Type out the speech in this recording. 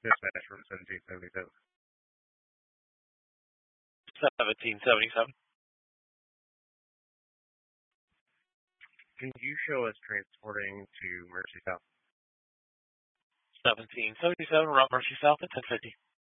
Dispatch from 1777. 1777. Can you show us transporting to Mercy South? 1777, route Mercy South at 1050.